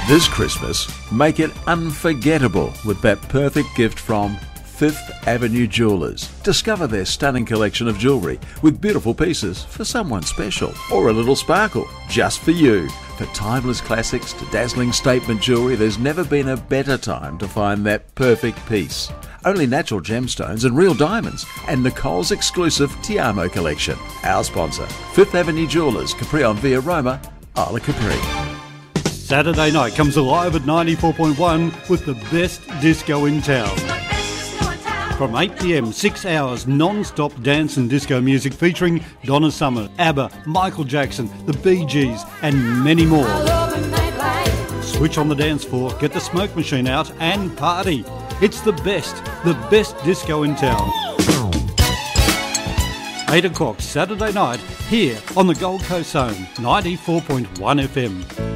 This Christmas, make it unforgettable with that perfect gift from Fifth Avenue Jewelers. Discover their stunning collection of jewellery with beautiful pieces for someone special or a little sparkle just for you. For timeless classics to dazzling statement jewellery, there's never been a better time to find that perfect piece. Only natural gemstones and real diamonds, and Nicole's exclusive Ti Amo collection. Our sponsor, Fifth Avenue Jewelers, Capri on Via Roma, Isla Capri. Saturday night comes alive at 94.1 with the best disco in town. From 8 p.m, 6 hours non-stop dance and disco music featuring Donna Summer, ABBA, Michael Jackson, the Bee Gees and many more. Switch on the dance floor, get the smoke machine out and party. It's the best disco in town. 8 o'clock Saturday night here on the Gold Coast Zone, 94.1 FM.